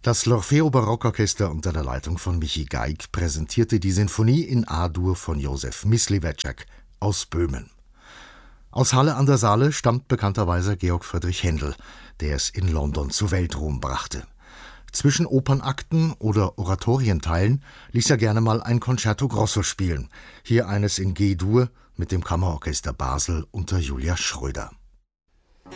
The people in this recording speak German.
Das L'Orfeo Barockorchester unter der Leitung von Michi Geig präsentierte die Sinfonie in A-Dur von Josef Mysliveček aus Böhmen. Aus Halle an der Saale stammt bekannterweise Georg Friedrich Händel, der es in London zu Weltruhm brachte. Zwischen Opernakten oder Oratorienteilen ließ er gerne mal ein Concerto Grosso spielen, hier eines in G-Dur mit dem Kammerorchester Basel unter Julia Schröder.